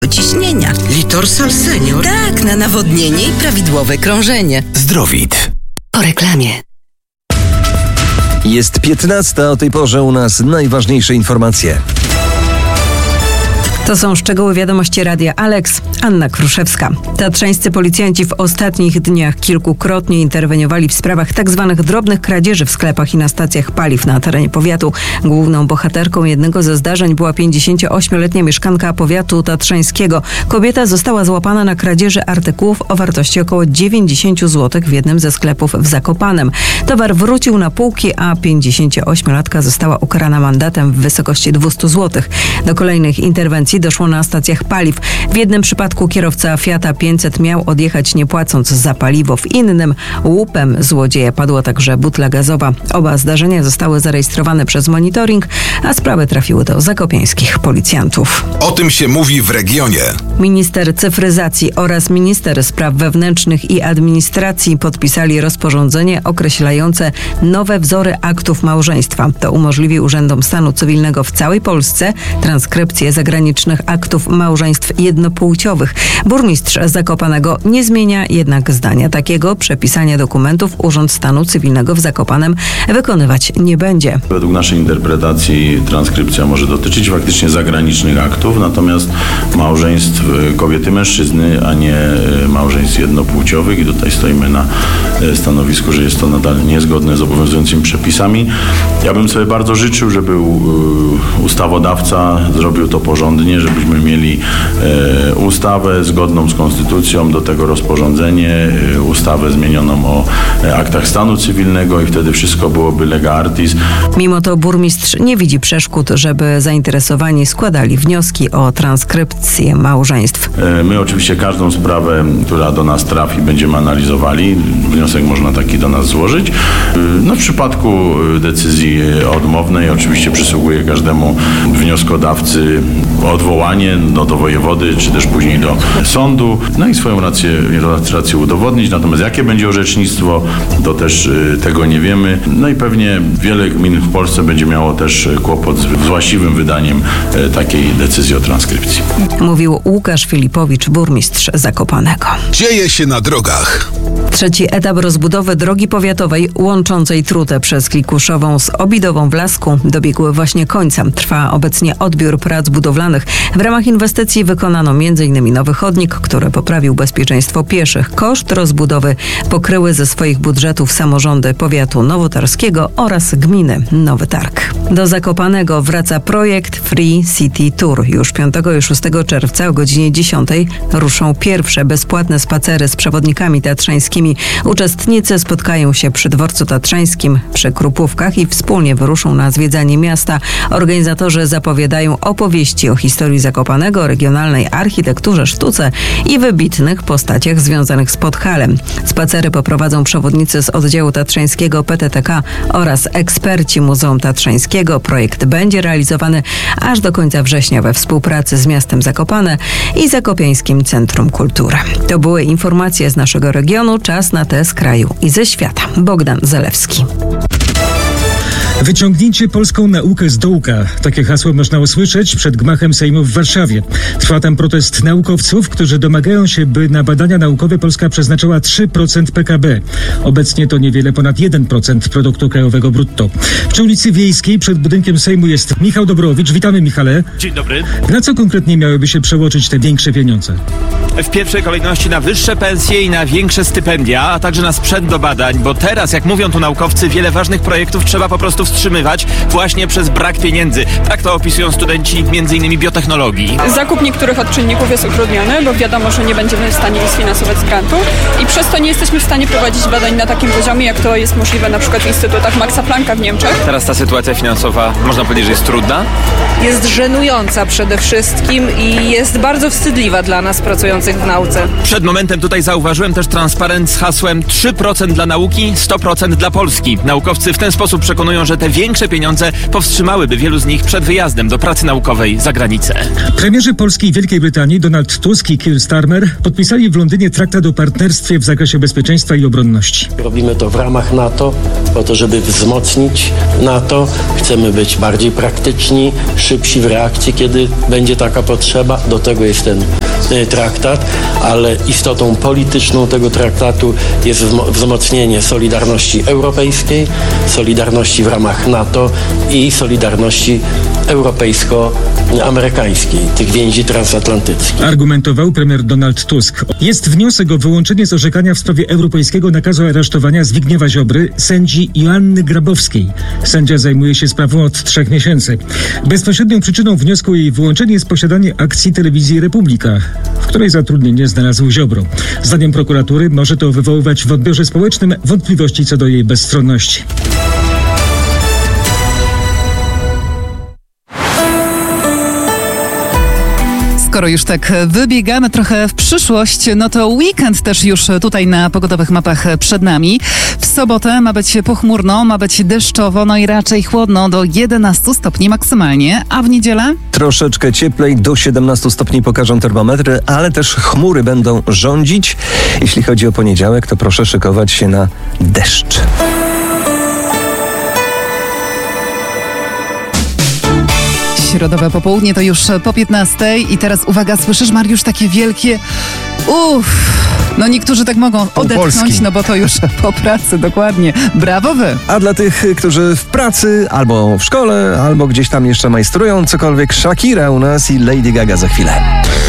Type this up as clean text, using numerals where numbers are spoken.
ciśnienia. Litorsal Senior? Tak, na nawodnienie i prawidłowe krążenie. Zdrowit. Po reklamie. Jest 15, o tej porze u nas najważniejsze informacje. To są szczegóły wiadomości Radia Alex. Anna Kruszewska. Tatrzańscy policjanci w ostatnich dniach kilkukrotnie interweniowali w sprawach tzw. drobnych kradzieży w sklepach i na stacjach paliw na terenie powiatu. Główną bohaterką jednego ze zdarzeń była 58-letnia mieszkanka powiatu tatrzańskiego. Kobieta została złapana na kradzieży artykułów o wartości około 90 zł w jednym ze sklepów w Zakopanem. Towar wrócił na półki, a 58-latka została ukarana mandatem w wysokości 200 zł. Do kolejnych interwencji doszło na stacjach paliw. W jednym przypadku kierowca Fiata 500 miał odjechać nie płacąc za paliwo. W innym łupem złodzieja padła także butla gazowa. Oba zdarzenia zostały zarejestrowane przez monitoring, a sprawy trafiły do zakopiańskich policjantów. O tym się mówi w regionie. Minister cyfryzacji oraz minister spraw wewnętrznych i administracji podpisali rozporządzenie określające nowe wzory aktów małżeństwa. To umożliwi urzędom stanu cywilnego w całej Polsce transkrypcję zagranicznych aktów małżeństw jednopłciowych. Burmistrz Zakopanego nie zmienia jednak zdania takiego. Przepisania dokumentów Urząd Stanu Cywilnego w Zakopanem wykonywać nie będzie. Według naszej interpretacji transkrypcja może dotyczyć faktycznie zagranicznych aktów, natomiast małżeństw kobiety, mężczyzny, a nie małżeństw jednopłciowych i tutaj stoimy na stanowisku, że jest to nadal niezgodne z obowiązującymi przepisami. Ja bym sobie bardzo życzył, żeby ustawodawca zrobił to porządnie, żebyśmy mieli ustawę zgodną z konstytucją, do tego rozporządzenie, ustawę zmienioną o aktach stanu cywilnego i wtedy wszystko byłoby lega artis. Mimo to burmistrz nie widzi przeszkód, żeby zainteresowani składali wnioski o transkrypcję małżeństw. My oczywiście każdą sprawę, która do nas trafi, będziemy analizowali. Wniosek można taki do nas złożyć. No, w przypadku decyzji odmownej oczywiście przysługuje każdemu wnioskodawcy odwołanie do wojewody, czy też później do sądu. No i swoją rację udowodnić. Natomiast jakie będzie orzecznictwo, to też tego nie wiemy. No i pewnie wiele gmin w Polsce będzie miało też kłopot z właściwym wydaniem takiej decyzji o transkrypcji. Mówił Łukasz Filipowicz, burmistrz Zakopanego. Dzieje się na drogach. Trzeci etap rozbudowy drogi powiatowej łączącej Trutę przez Klikuszową z Obidową w Lasku dobiegł właśnie końca. Trwa obecnie odbiór prac budowlanych. W ramach inwestycji wykonano m.in. nowy chodnik, który poprawił bezpieczeństwo pieszych. Koszt rozbudowy pokryły ze swoich budżetów samorządy powiatu nowotarskiego oraz gminy Nowy Targ. Do Zakopanego wraca projekt Free City Tour. Już 5 i 6 czerwca o godzinie 10 ruszą pierwsze bezpłatne spacery z przewodnikami tatrzańskimi. Uczestnicy spotkają się przy dworcu tatrzańskim, przy Krupówkach i wspólnie wyruszą na zwiedzanie miasta. Organizatorzy zapowiadają opowieści o historii Zakopanego, regionalnej architekturze, sztuce i wybitnych postaciach związanych z Podhalem. Spacery poprowadzą przewodnicy z oddziału tatrzańskiego PTTK oraz eksperci Muzeum Tatrzańskiego. Projekt będzie realizowany aż do końca września we współpracy z miastem Zakopane i Zakopiańskim Centrum Kultury. To były informacje z naszego regionu. Czas na te z kraju i ze świata. Bogdan Zalewski. Wyciągnijcie polską naukę z dołka. Takie hasło można usłyszeć przed gmachem Sejmu w Warszawie. Trwa tam protest naukowców, którzy domagają się, by na badania naukowe Polska przeznaczała 3% PKB. Obecnie to niewiele ponad 1% produktu krajowego brutto. Przy ulicy Wiejskiej przed budynkiem Sejmu jest Michał Dobrowicz. Witamy, Michale. Dzień dobry. Na co konkretnie miałyby się przełożyć te większe pieniądze? W pierwszej kolejności na wyższe pensje i na większe stypendia, a także na sprzęt do badań, bo teraz, jak mówią tu naukowcy, wiele ważnych projektów trzeba po prostu wstrzymywać właśnie przez brak pieniędzy. Tak to opisują studenci m.in. biotechnologii. Zakup niektórych odczynników jest utrudniony, bo wiadomo, że nie będziemy w stanie ich sfinansować z grantu i przez to nie jesteśmy w stanie prowadzić badań na takim poziomie, jak to jest możliwe na przykład w instytutach Maxa Plancka w Niemczech. Teraz ta sytuacja finansowa, można powiedzieć, że jest trudna? Jest żenująca przede wszystkim i jest bardzo wstydliwa dla nas pracujących najlepszych w nauce. Przed momentem tutaj zauważyłem też transparent z hasłem 3% dla nauki, 100% dla Polski. Naukowcy w ten sposób przekonują, że te większe pieniądze powstrzymałyby wielu z nich przed wyjazdem do pracy naukowej za granicę. Premierzy Polski i Wielkiej Brytanii Donald Tusk i Keir Starmer podpisali w Londynie traktat o partnerstwie w zakresie bezpieczeństwa i obronności. Robimy to w ramach NATO, po to, żeby wzmocnić NATO. Chcemy być bardziej praktyczni, szybsi w reakcji, kiedy będzie taka potrzeba. Do tego jest ten traktat, ale istotą polityczną tego traktatu jest wzmocnienie solidarności europejskiej, solidarności w ramach NATO i solidarności europejsko-amerykańskiej, tych więzi transatlantyckich. Argumentował premier Donald Tusk. Jest wniosek o wyłączenie z orzekania w sprawie europejskiego nakazu aresztowania Zbigniewa Ziobry sędzi Joanny Grabowskiej. Sędzia zajmuje się sprawą od 3 miesięcy. Bezpośrednią przyczyną wniosku o jej wyłączenie jest posiadanie akcji telewizji Republika, w której zatrudnienie znalazł Ziobro. Zdaniem prokuratury może to wywoływać w odbiorze społecznym wątpliwości co do jej bezstronności. Skoro już tak wybiegamy trochę w przyszłość, no to weekend też już tutaj na pogodowych mapach przed nami. W sobotę ma być pochmurno, ma być deszczowo, no i raczej chłodno do 11 stopni maksymalnie, a w niedzielę? Troszeczkę cieplej, do 17 stopni pokażą termometry, ale też chmury będą rządzić. Jeśli chodzi o poniedziałek, to proszę szykować się na deszcz. Środowe popołudnie to już po 15 i teraz uwaga, słyszysz, Mariusz, takie wielkie no niektórzy tak mogą odetchnąć, Polski. no bo to już po pracy, dokładnie. Brawo wy! A dla tych, którzy w pracy, albo w szkole, albo gdzieś tam jeszcze majstrują cokolwiek, Shakira u nas i Lady Gaga za chwilę.